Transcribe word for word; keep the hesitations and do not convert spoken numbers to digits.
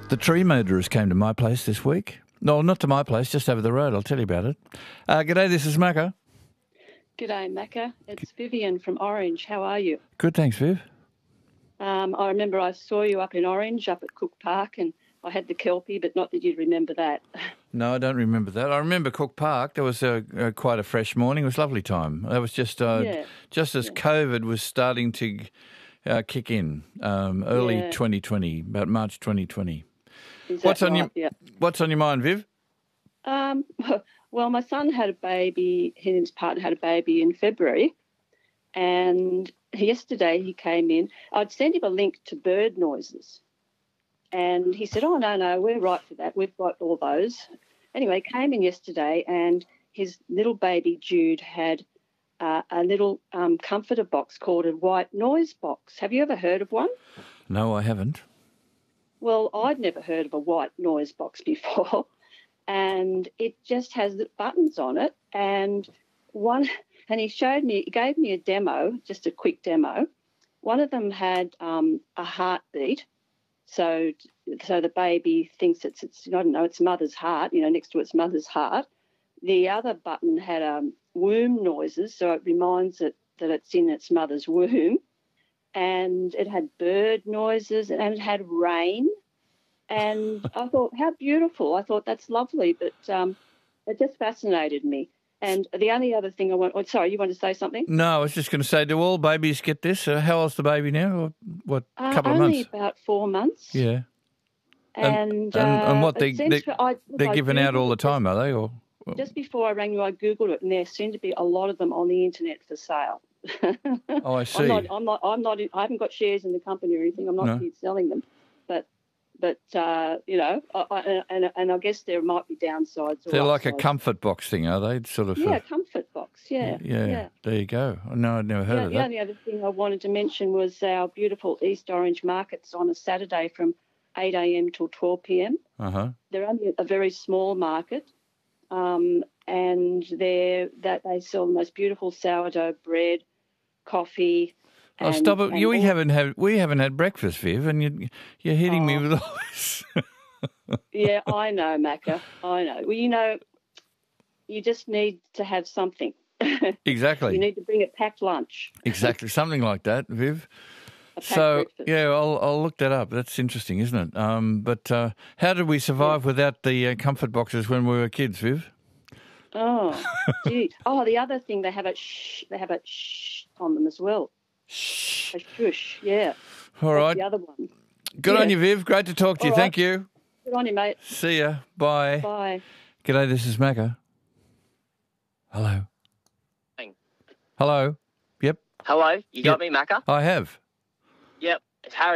The tree murderers came to my place this week. No, not to my place, just over the road. I'll tell you about it. Uh, g'day, this is Macca. G'day, Macca. It's Vivian from Orange. How are you? Good, thanks, Viv. Um, I remember I saw you up in Orange, up at Cook Park, and I had the Kelpie, but not that you'd remember that. No, I don't remember that. I remember Cook Park. There was a, a quite a fresh morning. It was a lovely time. That was just uh, Yeah. just as Yeah. COVID was starting to uh, kick in, um, early Yeah. twenty twenty, about March twenty twenty. Is that What's on right? your Yeah. What's on your mind, Viv? Um, well, my son had a baby, he and his partner had a baby in February, and yesterday he came in. I'd sent him a link to bird noises, and he said, oh, no, no, we're right for that. We've got all those. Anyway, he came in yesterday, and his little baby Jude had uh, a little um, comforter box called a white noise box. Have you ever heard of one? No, I haven't. Well, I'd never heard of a white noise box before, and it just has the buttons on it. And one, and he showed me, he gave me a demo, just a quick demo. One of them had um, a heartbeat, so so the baby thinks it's it's I don't know its mother's heart, you know, next to its mother's heart. The other button had um, womb noises, so it reminds it that it's in its mother's womb. And it had bird noises and it had rain. And I thought, how beautiful. I thought, that's lovely. But um, it just fascinated me. And the only other thing I want, oh, sorry, you want to say something? No, I was just going to say, do all babies get this? Uh, how old's the baby now? Or what, Uh, couple of only months? about four months. Yeah. And, And, and, and uh, what, they, it seems they, to- I- look, they're I given out Googled all the it time, are they? Or Just, just before I rang you, I Googled it, and there seem to be a lot of them on the internet for sale. Oh, I see. I'm not, I'm not, I'm not, I haven't got shares in the company or anything. I'm not No. here selling them, but, but uh, you know, I, I, and and I guess there might be downsides. Or They're like a upsides. comfort box thing, are they? Sort of. Yeah, uh, comfort box. Yeah, yeah, yeah. There you go. No, I'd never heard Yeah, of the that. only other thing I wanted to mention was our beautiful East Orange markets on a Saturday from eight a.m. till twelve p.m. Uh huh. They're only a very small market, um, and they're that they sell the most beautiful sourdough bread, coffee. Oh, and- stop it! and You, we all- haven't had we haven't had breakfast, Viv, and you, you're hitting me Oh. with all this. Yeah, I know, Macca. I know. Well, you know, you just need to have something. Exactly. You need to bring a packed lunch. Exactly, something like that, Viv. A packed So breakfast. yeah, I'll I'll look that up. That's interesting, isn't it? Um, but uh, how did we survive without the uh, comfort boxes when we were kids, Viv? Oh, gee. Oh, the other thing, they have a shh, they have a shh on them as well. Shh. A shush, yeah. All That's right. the other one. Good yeah. on you, Viv. Great to talk to you. All Thank right. you. Good on you, mate. See ya. Bye. Bye. G'day, this is Macca. Hello. Thing. Hello. Yep, Hello, you got Yeah. me, Macca? I have. Yep, it's Harry.